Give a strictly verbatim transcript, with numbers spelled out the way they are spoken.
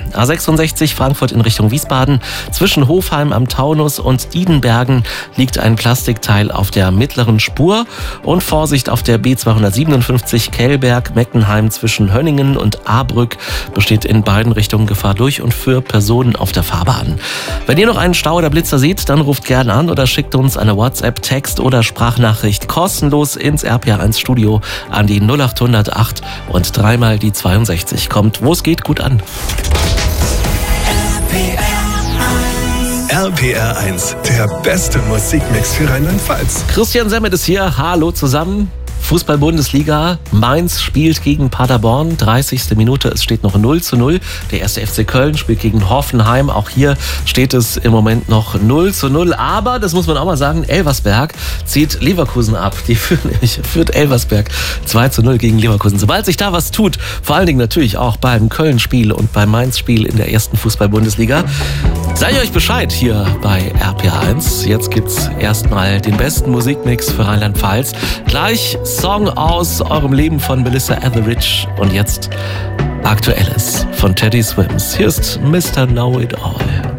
A sechsundsechzig Frankfurt in Richtung Wiesbaden. Zwischen Hofheim am Taunus und Diedenbergen liegt ein Plastikteil auf der mittleren Spur. Und Vorsicht auf der B zweihundertsiebenundfünfzig Kellberg-Meckenheim zwischen Hönningen und Ahrbrück besteht in beiden Richtungen Gefahr durch und für Personen auf der Fahrbahn. Wenn ihr noch einen Stau oder Blitzer seht, dann ruft gerne an oder schickt uns eine WhatsApp, Text oder Sprachnachricht kostenlos ins R P R eins Studio an die null acht null acht und dreimal die zweiundsechzig. Kommt, wo es geht, gut an. R P R eins, der beste Musikmix für Rheinland-Pfalz. Christian Semmet ist hier. Hallo zusammen. Fußball-Bundesliga. Mainz spielt gegen Paderborn. dreißigste Minute. Es steht noch null zu null. Der erste F C Köln spielt gegen Hoffenheim. Auch hier steht es im Moment noch null zu null. Aber, das muss man auch mal sagen, Elversberg zieht Leverkusen ab. Die führen, führt Elversberg zwei zu null gegen Leverkusen. Sobald sich da was tut, vor allen Dingen natürlich auch beim Köln-Spiel und beim Mainz-Spiel in der ersten Fußball-Bundesliga, seid ihr euch Bescheid hier bei R P R eins. Jetzt gibt's erstmal den besten Musikmix für Rheinland-Pfalz. Gleich Song aus eurem Leben von Melissa Etheridge und jetzt Aktuelles von Teddy Swims. Hier ist Mister Know It All.